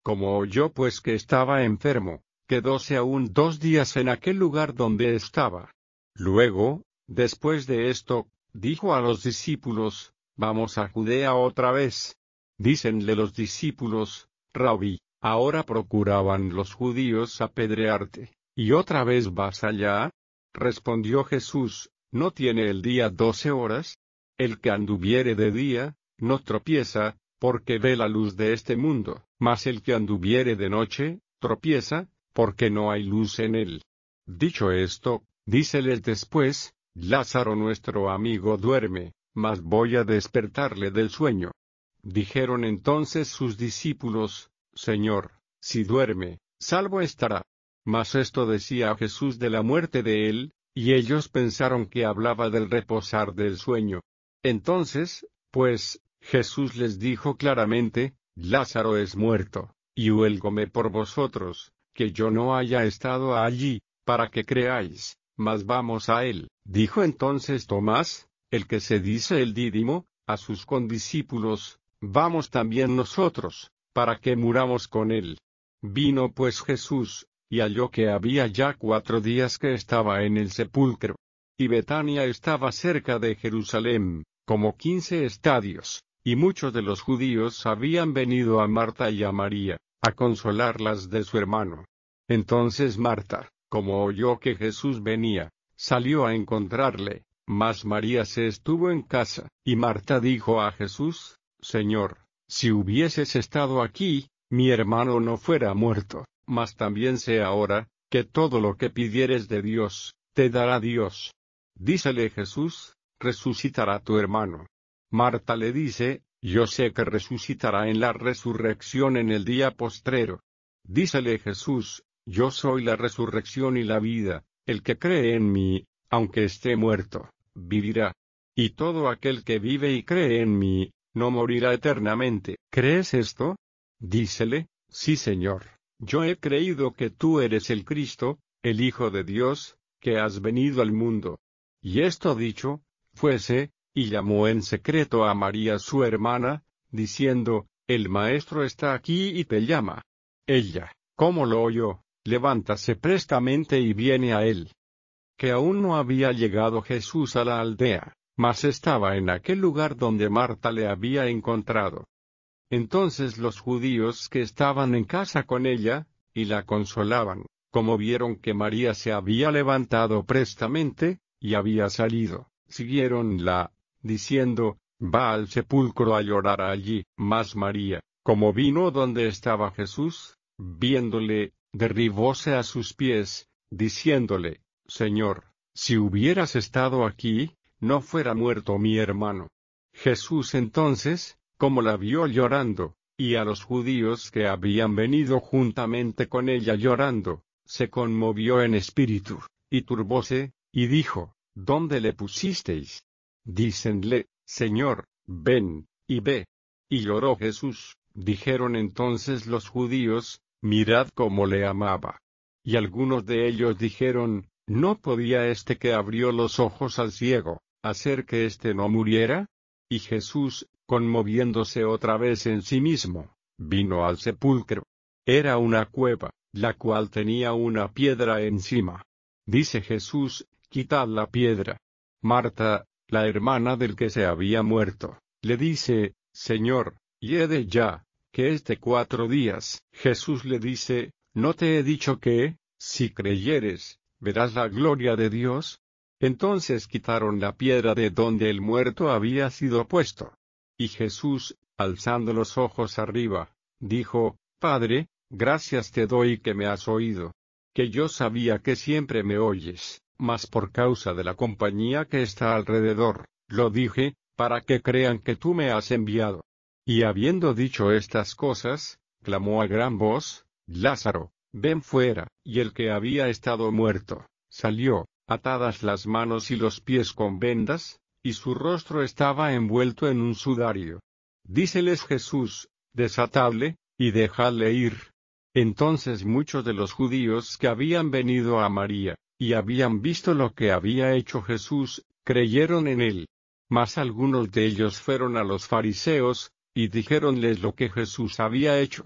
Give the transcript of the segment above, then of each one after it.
Como oyó pues que estaba enfermo, quedóse aún 2 días en aquel lugar donde estaba. Luego, después de esto, dijo a los discípulos: Vamos a Judea otra vez. Dícenle los discípulos: Rabí, ahora procuraban los judíos apedrearte, ¿y otra vez vas allá? Respondió Jesús: ¿No tiene el día 12 horas? El que anduviere de día, no tropieza, porque ve la luz de este mundo, mas el que anduviere de noche, tropieza, porque no hay luz en él. Dicho esto, díceles después: Lázaro nuestro amigo duerme, mas voy a despertarle del sueño. Dijeron entonces sus discípulos: Señor, si duerme, salvo estará. Mas esto decía Jesús de la muerte de él, y ellos pensaron que hablaba del reposar del sueño. Entonces, pues, Jesús les dijo claramente: Lázaro es muerto, y huélgome por vosotros, que yo no haya estado allí, para que creáis, mas vamos a él. Dijo entonces Tomás, el que se dice el Dídimo, a sus condiscípulos: Vamos también nosotros, para que muramos con él. Vino pues Jesús, y halló que había ya 4 días que estaba en el sepulcro. Y Betania estaba cerca de Jerusalén, como 15 estadios, y muchos de los judíos habían venido a Marta y a María, a consolarlas de su hermano. Entonces Marta, como oyó que Jesús venía, salió a encontrarle, mas María se estuvo en casa. Y Marta dijo a Jesús: Señor, si hubieses estado aquí, mi hermano no fuera muerto. Mas también sé ahora, que todo lo que pidieres de Dios, te dará Dios. Dícele Jesús: Resucitará tu hermano. Marta le dice: Yo sé que resucitará en la resurrección en el día postrero. Dícele Jesús: Yo soy la resurrección y la vida, el que cree en mí, aunque esté muerto, vivirá. Y todo aquel que vive y cree en mí, no morirá eternamente. ¿Crees esto? Dícele: Sí, Señor. Yo he creído que tú eres el Cristo, el Hijo de Dios, que has venido al mundo. Y esto dicho, fuese, y llamó en secreto a María su hermana, diciendo: El Maestro está aquí y te llama. Ella, como lo oyó, levántase prestamente y viene a él. Que aún no había llegado Jesús a la aldea, mas estaba en aquel lugar donde Marta le había encontrado. Entonces los judíos que estaban en casa con ella, y la consolaban, como vieron que María se había levantado prestamente, y había salido, siguiéronla, diciendo: Va al sepulcro a llorar allí. Mas María, como vino donde estaba Jesús, viéndole, derribóse a sus pies, diciéndole: Señor, si hubieras estado aquí, no fuera muerto mi hermano. Jesús entonces, como la vio llorando, y a los judíos que habían venido juntamente con ella llorando, se conmovió en espíritu, y turbóse, y dijo: ¿Dónde le pusisteis? Dícenle: Señor, ven, y ve. Y lloró Jesús. Dijeron entonces los judíos: Mirad cómo le amaba. Y algunos de ellos dijeron: ¿No podía este que abrió los ojos al ciego, hacer que éste no muriera? Y Jesús, conmoviéndose otra vez en sí mismo, vino al sepulcro. Era una cueva, la cual tenía una piedra encima. Dice Jesús: Quitad la piedra. Marta, la hermana del que se había muerto, le dice: Señor, hiede ya, que es de 4 días. Jesús le dice: ¿No te he dicho que, si creyeres, verás la gloria de Dios? Entonces quitaron la piedra de donde el muerto había sido puesto. Y Jesús, alzando los ojos arriba, dijo: Padre, gracias te doy que me has oído. Que yo sabía que siempre me oyes, mas por causa de la compañía que está alrededor, lo dije, para que crean que tú me has enviado. Y habiendo dicho estas cosas, clamó a gran voz: Lázaro, ven fuera. Y el que había estado muerto, salió, atadas las manos y los pies con vendas, y su rostro estaba envuelto en un sudario. Díceles Jesús: Desatadle, y dejadle ir. Entonces muchos de los judíos que habían venido a María, y habían visto lo que había hecho Jesús, creyeron en él. Mas algunos de ellos fueron a los fariseos, y dijéronles lo que Jesús había hecho.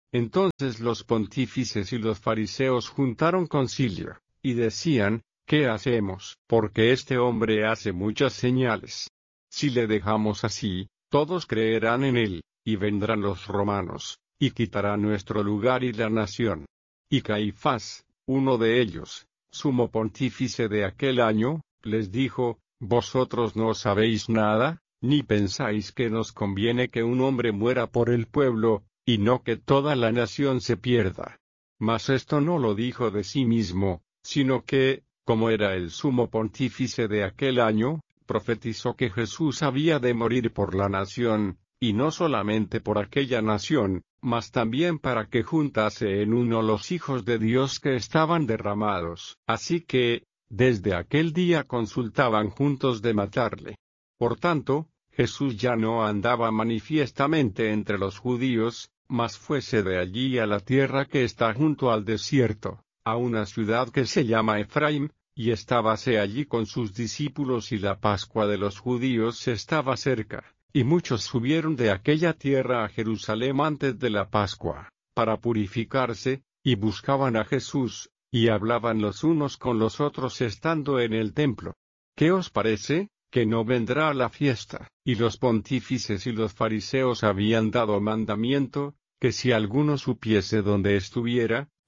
Entonces los pontífices y los fariseos juntaron concilio, y decían, ¿qué hacemos? Porque este hombre hace muchas señales. Si le dejamos así, todos creerán en él, y vendrán los romanos, y quitarán nuestro lugar y la nación. Y Caifás, uno de ellos, sumo pontífice de aquel año, les dijo, ¿vosotros no sabéis nada, ni pensáis que nos conviene que un hombre muera por el pueblo, y no que toda la nación se pierda? Mas esto no lo dijo de sí mismo, sino que, como era el sumo pontífice de aquel año, profetizó que Jesús había de morir por la nación, y no solamente por aquella nación, mas también para que juntase en uno los hijos de Dios que estaban derramados. Así que, desde aquel día consultaban juntos de matarle. Por tanto, Jesús ya no andaba manifiestamente entre los judíos, mas fuese de allí a la tierra que está junto al desierto, a una ciudad que se llama Efraim, y estábase allí con sus discípulos y la Pascua de los judíos estaba cerca, y muchos subieron de aquella tierra a Jerusalén antes de la Pascua, para purificarse, y buscaban a Jesús, y hablaban los unos con los otros estando en el templo. ¿Qué os parece? Que no vendrá a la fiesta. Y los pontífices y los fariseos habían dado mandamiento, que si alguno supiese dónde estuviera,